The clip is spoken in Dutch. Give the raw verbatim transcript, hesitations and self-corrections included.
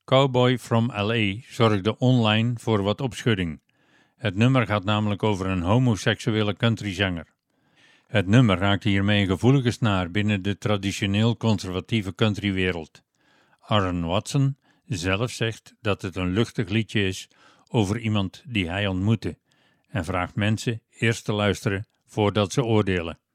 Cowboy from L A zorgde online voor wat opschudding. Het nummer gaat namelijk over een homoseksuele countryzanger. Het nummer raakte hiermee een gevoelige snaar binnen de traditioneel conservatieve countrywereld. Aaron Watson zelf zegt dat het een luchtig liedje is over iemand die hij ontmoette en vraagt mensen eerst te luisteren voordat ze oordelen.